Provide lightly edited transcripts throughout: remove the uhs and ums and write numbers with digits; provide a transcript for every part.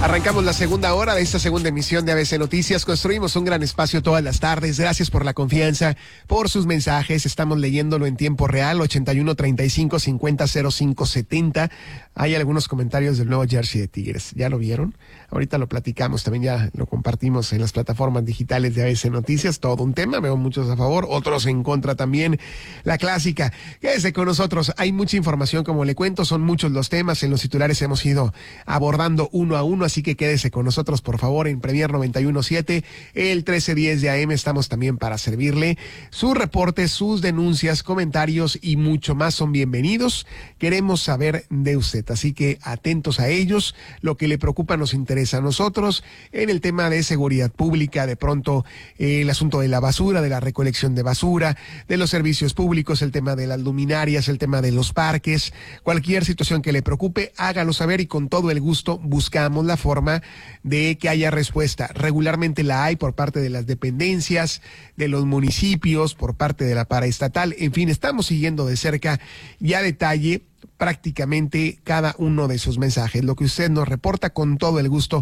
Arrancamos la segunda hora de esta segunda emisión de ABC Noticias. Construimos un gran espacio todas las tardes. Gracias por la confianza, por sus mensajes. Estamos leyéndolo en tiempo real, 81 35 50 05 70. Hay algunos comentarios del nuevo jersey de Tigres. ¿Ya lo vieron? Ahorita lo platicamos, también ya lo compartimos en las plataformas digitales de ABC Noticias. Todo un tema, veo muchos a favor, otros en contra también. La clásica. Quédese con nosotros. Hay mucha información, como le cuento, son muchos los temas. En los titulares hemos ido abordando uno a uno, así que quédese con nosotros, por favor, en Premier 91.7, el 1310 de AM. Estamos también para servirle. Sus reportes, sus denuncias, comentarios y mucho más son bienvenidos. Queremos saber de usted, así que atentos a ellos. Lo que le preocupa nos interesa a nosotros. En el tema de seguridad pública, de pronto el asunto de la basura, de la recolección de basura, de los servicios públicos, el tema de las luminarias, el tema de los parques, cualquier situación que le preocupe, hágalo saber y con todo el gusto buscamos la forma de que haya respuesta. Regularmente la hay por parte de las dependencias, de los municipios, por parte de la paraestatal. En fin, estamos siguiendo de cerca y a detalle prácticamente cada uno de sus mensajes. Lo que usted nos reporta, con todo el gusto,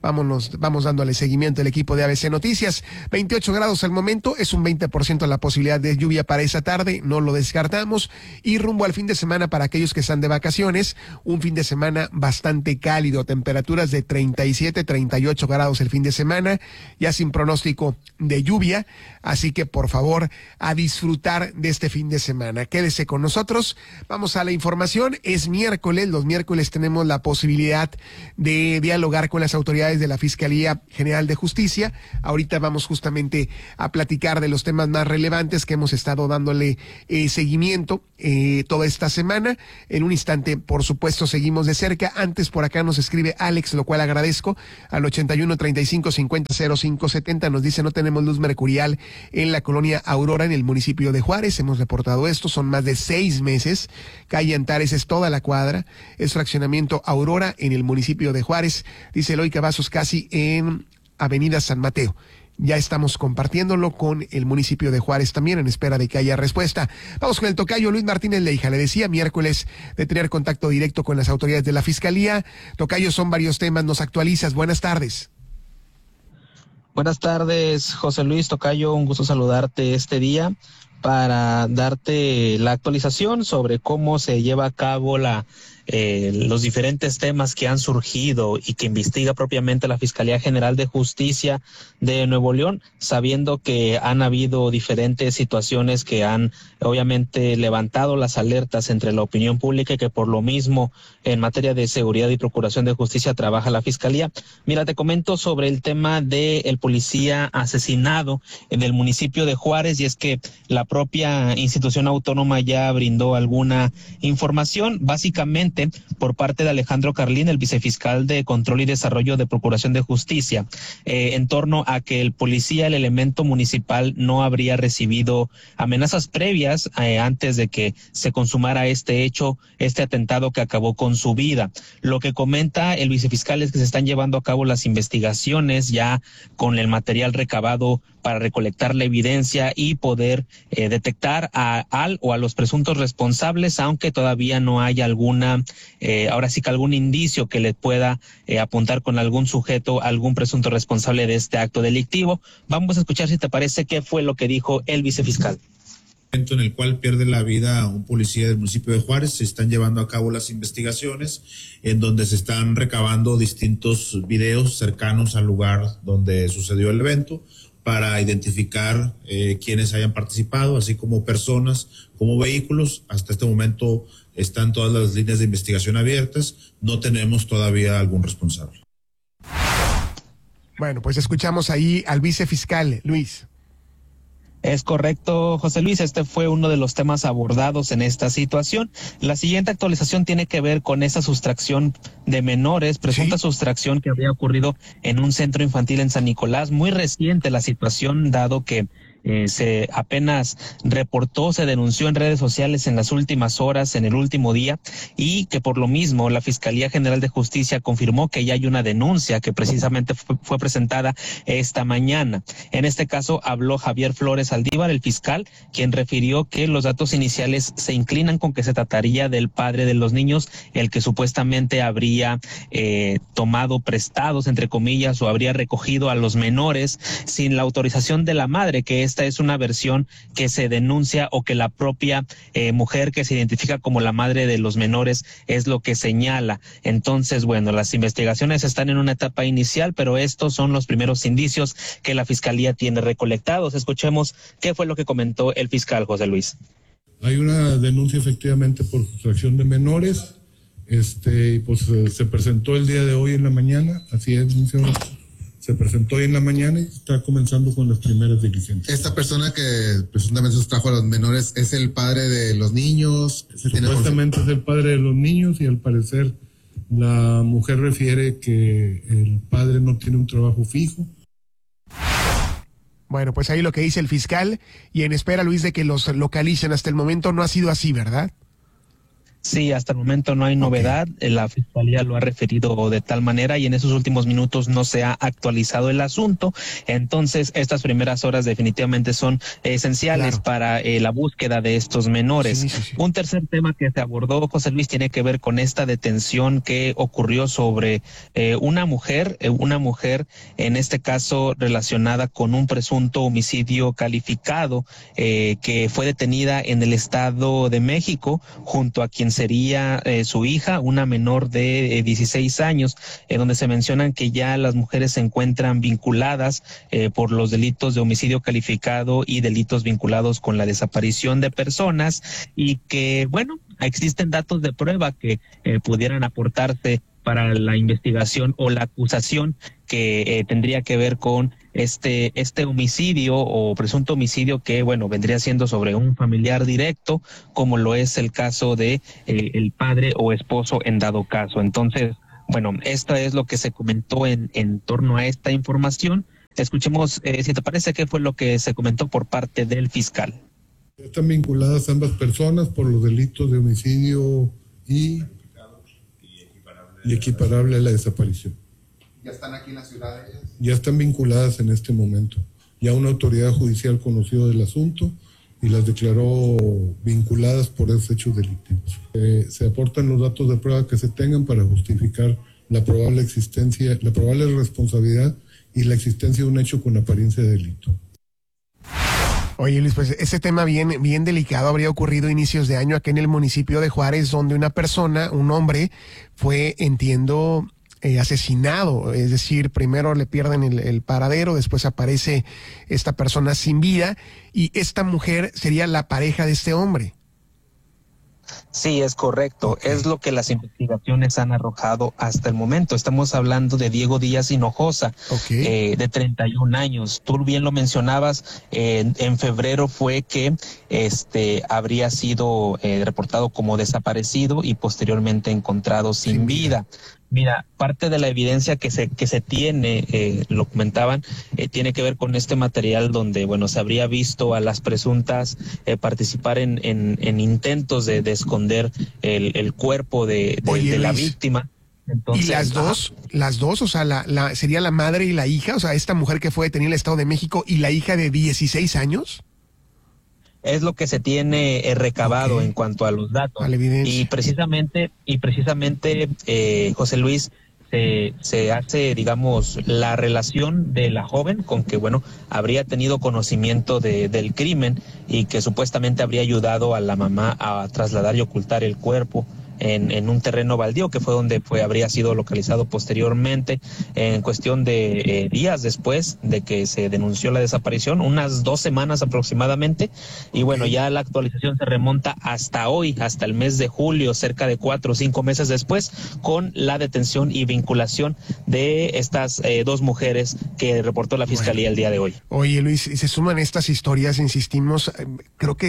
vamos dándole seguimiento al equipo de ABC Noticias. 28 grados al momento, es un 20% la posibilidad de lluvia para esa tarde, no lo descartamos. Y rumbo al fin de semana para aquellos que están de vacaciones, un fin de semana bastante cálido, temperaturas de 37, 38 grados el fin de semana, ya sin pronóstico de lluvia, así que por favor a disfrutar de este fin de semana. Quédese con nosotros, vamos a la información. Es miércoles, los miércoles tenemos la posibilidad de dialogar con las autoridades de la Fiscalía General de Justicia. Ahorita vamos justamente a platicar de los temas más relevantes que hemos estado dándole seguimiento toda esta semana. En un instante, por supuesto, seguimos de cerca. Antes, por acá nos escribe Alex, lo cual agradezco, al 81 35 50 05 70. Nos dice: no tenemos luz mercurial en la colonia Aurora, en el municipio de Juárez. Hemos reportado esto, son más de 6 meses. Calle Antares es toda la cuadra, es fraccionamiento Aurora en el municipio de Juárez. Dice Eloy Cavazos, casi en Avenida San Mateo. Ya estamos compartiéndolo con el municipio de Juárez también, en espera de que haya respuesta. Vamos con el tocayo Luis Martínez Leija. Le decía, miércoles de tener contacto directo con las autoridades de la Fiscalía. Tocayo, son varios temas, nos actualizas. Buenas tardes. Buenas tardes, José Luis. Tocayo, un gusto saludarte este día para darte la actualización sobre cómo se lleva a cabo los diferentes temas que han surgido y que investiga propiamente la Fiscalía General de Justicia de Nuevo León, sabiendo que han habido diferentes situaciones que han obviamente levantado las alertas entre la opinión pública y que por lo mismo en materia de seguridad y procuración de justicia trabaja la Fiscalía. Mira, te comento sobre el tema del policía asesinado en el municipio de Juárez, y es que la propia institución autónoma ya brindó alguna información, básicamente por parte de Alejandro Carlín, el vicefiscal de Control y Desarrollo de Procuración de Justicia, en torno a que el policía, el elemento municipal, no habría recibido amenazas previas antes de que se consumara este hecho, este atentado que acabó con su vida. Lo que comenta el vicefiscal es que se están llevando a cabo las investigaciones ya con el material recabado para recolectar la evidencia y poder detectar al o a los presuntos responsables, aunque todavía no haya algún indicio que le pueda apuntar con algún sujeto, algún presunto responsable de este acto delictivo. Vamos a escuchar, si te parece, qué fue lo que dijo el vicefiscal. En el cual pierde la vida un policía del municipio de Juárez, se están llevando a cabo las investigaciones en donde se están recabando distintos videos cercanos al lugar donde sucedió el evento para identificar quienes hayan participado, así como personas, como vehículos. Hasta este momento están todas las líneas de investigación abiertas, no tenemos todavía algún responsable. Bueno, pues escuchamos ahí al vicefiscal, Luis. Es correcto, José Luis, este fue uno de los temas abordados en esta situación. La siguiente actualización tiene que ver con esa sustracción de menores, presunta sustracción que había ocurrido en un centro infantil en San Nicolás. Muy reciente la situación, dado que se apenas reportó, se denunció en redes sociales en las últimas horas, en el último día, y que por lo mismo la Fiscalía General de Justicia confirmó que ya hay una denuncia que precisamente fue presentada esta mañana. En este caso habló Javier Flores Aldívar, el fiscal, quien refirió que los datos iniciales se inclinan con que se trataría del padre de los niños, el que supuestamente habría tomado prestados, entre comillas, o habría recogido a los menores sin la autorización de la madre, que esta es una versión que se denuncia, o que la propia mujer que se identifica como la madre de los menores es lo que señala. Entonces, bueno, las investigaciones están en una etapa inicial, pero estos son los primeros indicios que la Fiscalía tiene recolectados. Escuchemos qué fue lo que comentó el fiscal José Luis. Hay una denuncia efectivamente por sustracción de menores, pues se presentó el día de hoy en la mañana, así es, se presentó hoy en la mañana y está comenzando con las primeras diligencias. Esta persona que presuntamente sustrajo a los menores, ¿es el padre de los niños? Supuestamente es el padre de los niños, y al parecer la mujer refiere que el padre no tiene un trabajo fijo. Bueno, pues ahí lo que dice el fiscal, y en espera, Luis, de que los localicen. Hasta el momento no ha sido así, ¿verdad? Sí, hasta el momento no hay novedad. La Fiscalía lo ha referido de tal manera, y en esos últimos minutos no se ha actualizado el asunto. Entonces, estas primeras horas definitivamente son esenciales para la búsqueda de estos menores. Sí. Un tercer tema que se abordó, José Luis, tiene que ver con esta detención que ocurrió sobre una mujer, en este caso relacionada con un presunto homicidio calificado, que fue detenida en el Estado de México junto a quien sería su hija, una menor de 16 años, donde se mencionan que ya las mujeres se encuentran vinculadas por los delitos de homicidio calificado y delitos vinculados con la desaparición de personas, y que, bueno, existen datos de prueba que pudieran aportarse para la investigación o la acusación que tendría que ver con este homicidio o presunto homicidio, que, bueno, vendría siendo sobre un familiar directo, como lo es el caso de el padre o esposo en dado caso. Entonces, bueno, esto es lo que se comentó en torno a esta información. Escuchemos, si te parece, qué fue lo que se comentó por parte del fiscal. Están vinculadas ambas personas por los delitos de homicidio y equiparable a la desaparición. ¿Ya están aquí en la ciudad ellas? Ya están vinculadas en este momento. Ya una autoridad judicial conoció del asunto y las declaró vinculadas por esos hechos delictivos. Se aportan los datos de prueba que se tengan para justificar la probable existencia, la probable responsabilidad y la existencia de un hecho con apariencia de delito. Oye, Luis, pues este tema bien delicado habría ocurrido a inicios de año acá en el municipio de Juárez, donde una persona, un hombre, fue, entiendo, asesinado. Es decir, primero le pierden el paradero, después aparece esta persona sin vida, y esta mujer sería la pareja de este hombre. Sí, es correcto. Okay. Es lo que las investigaciones han arrojado hasta el momento. Estamos hablando de Diego Díaz Hinojosa, de 31 años. Tú bien lo mencionabas, en febrero fue que habría sido reportado como desaparecido y posteriormente encontrado sin vida. Mira, parte de la evidencia que se tiene, lo comentaban, tiene que ver con este material donde, bueno, se habría visto a las presuntas participar en intentos de esconder el cuerpo de la víctima. Entonces, ¿y las dos, o sea, sería la madre y la hija, o sea, esta mujer que fue detenida en el Estado de México y la hija de 16 años? Es lo que se tiene recabado en cuanto a los datos. A la evidencia. Y precisamente, José Luis, se hace, digamos, la relación de la joven con que, bueno, habría tenido conocimiento del crimen y que supuestamente habría ayudado a la mamá a trasladar y ocultar el cuerpo en un terreno baldío, que fue donde habría sido localizado posteriormente, en cuestión de días después de que se denunció la desaparición, unas 2 semanas aproximadamente. Y bueno, ya la actualización se remonta hasta hoy, hasta el mes de julio, cerca de 4 o 5 meses después, con la detención y vinculación de estas 2 mujeres que reportó la Fiscalía el día de hoy. Oye, Luis, se suman estas historias, insistimos, creo que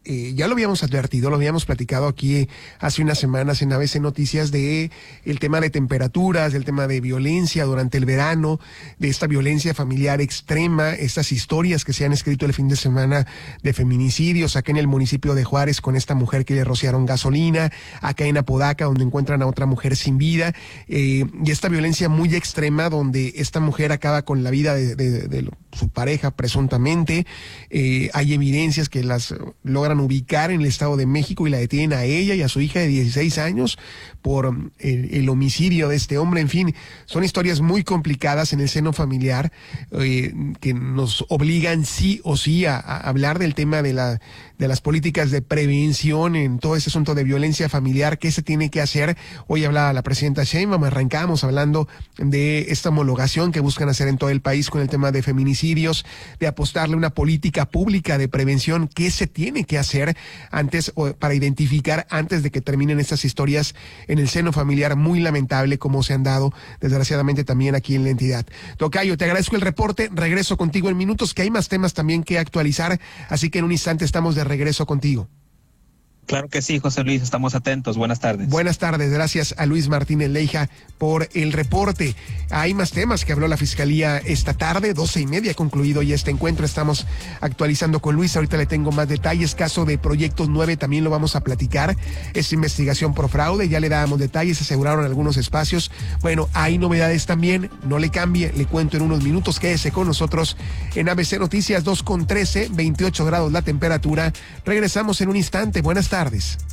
ya lo habíamos advertido, lo habíamos platicado aquí hace unas semanas en ABC Noticias de el tema de temperaturas, del tema de violencia durante el verano, de esta violencia familiar extrema, estas historias que se han escrito el fin de semana de feminicidios acá en el municipio de Juárez con esta mujer que le rociaron gasolina, acá en Apodaca donde encuentran a otra mujer sin vida, y esta violencia muy extrema donde esta mujer acaba con la vida de su pareja presuntamente. Hay evidencias que las logran ubicar en el Estado de México y la detienen a ella y a su hija de 16 años por el homicidio de este hombre. En fin, son historias muy complicadas en el seno familiar que nos obligan sí o sí a hablar del tema de las políticas de prevención en todo este asunto de violencia familiar. ¿Qué se tiene que hacer? Hoy hablaba la presidenta Sheinbaum, arrancamos hablando de esta homologación que buscan hacer en todo el país con el tema de feminicidios, de apostarle una política pública de prevención. ¿Qué se tiene que hacer antes para identificar antes de que terminen estas historias en el seno familiar muy lamentable como se han dado desgraciadamente también aquí en la entidad? Tocayo, te agradezco el reporte, regreso contigo en minutos, que hay más temas también que actualizar, así que en un instante estamos de regreso contigo. Claro que sí, José Luis, estamos atentos. Buenas tardes. Buenas tardes, gracias a Luis Martínez Leija por el reporte. Hay más temas que habló la Fiscalía esta tarde, 12:30, concluido ya este encuentro. Estamos actualizando con Luis, ahorita le tengo más detalles. Caso de Proyectos 9 también lo vamos a platicar. Esta investigación por fraude, ya le dábamos detalles, aseguraron algunos espacios. Bueno, hay novedades también, no le cambie, le cuento en unos minutos. Quédese con nosotros en ABC Noticias, 2:13, 28 grados la temperatura. Regresamos en un instante, buenas tardes.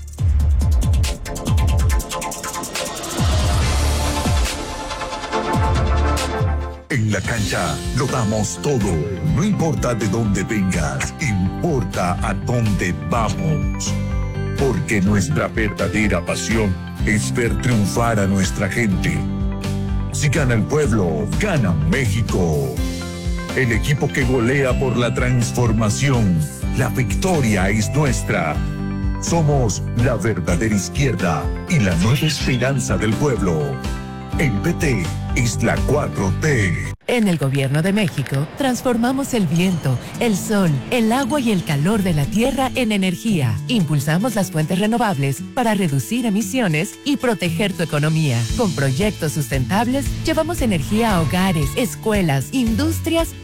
En la cancha lo damos todo, no importa de dónde vengas, importa a dónde vamos. Porque nuestra verdadera pasión es ver triunfar a nuestra gente. Si gana el pueblo, gana México. El equipo que golea por la transformación, la victoria es nuestra. Somos la verdadera izquierda y la nueva esperanza del pueblo. El PT es la 4T. En el Gobierno de México, transformamos el viento, el sol, el agua y el calor de la tierra en energía. Impulsamos las fuentes renovables para reducir emisiones y proteger tu economía. Con proyectos sustentables, llevamos energía a hogares, escuelas, industrias